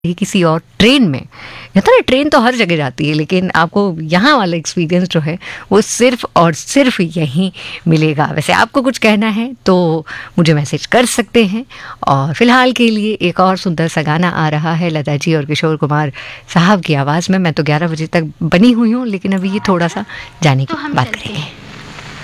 किसी और ट्रेन में, कहता है ट्रेन तो हर जगह जाती है, लेकिन आपको यहाँ वाला एक्सपीरियंस जो है वो सिर्फ और सिर्फ यहीं मिलेगा। वैसे आपको कुछ कहना है तो मुझे मैसेज कर सकते हैं। और फिलहाल के लिए एक और सुंदर सा गाना आ रहा है लता जी और किशोर कुमार साहब की आवाज़ में। मैं तो 11 बजे तक बनी हुई हूँ, लेकिन अभी ये थोड़ा सा जाने की बात करेंगे।